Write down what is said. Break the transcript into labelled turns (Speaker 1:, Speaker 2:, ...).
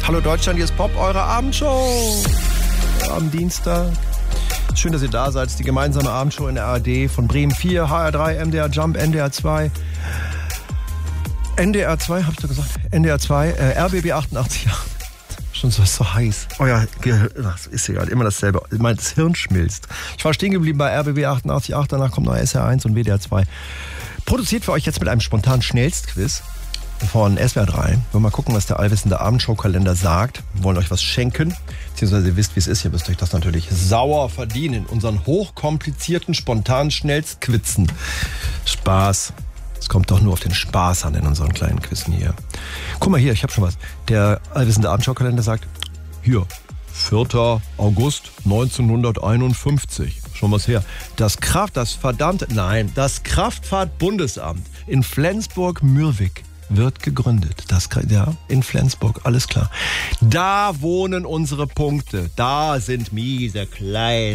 Speaker 1: Hallo Deutschland, hier ist Pop, eure Abendshow am Dienstag. Schön, dass ihr da seid. Es ist die gemeinsame Abendshow in der ARD von Bremen 4, HR3, MDR Jump, NDR 2. NDR 2, hab ich doch gesagt? NDR 2, RBB 88. Schon so heiß. Euer Gehirn, das ist egal, immer dasselbe. Das Hirn schmilzt. Ich war stehen geblieben bei RBB 88.8, danach kommt noch SR1 und WDR 2. Produziert für euch jetzt mit einem spontanen Schnellstquiz von SWR 3. Wir wollen mal gucken, was der allwissende Abendshow-Kalender sagt. Wir wollen euch was schenken, beziehungsweise ihr wisst, wie es ist. Ihr müsst euch das natürlich sauer verdienen. Unseren hochkomplizierten, spontanen Schnellstquizen. Spaß. Es kommt doch nur auf den Spaß an in unseren kleinen Quizzen hier. Guck mal hier, ich habe schon was. Der allwissende Abendshow-Kalender sagt, hier, 4. August 1951. Schon was her. Das Kraftfahrtbundesamt in Flensburg-Mürwik wird gegründet. In Flensburg, alles klar. Da wohnen unsere Punkte. Da sind miese kleine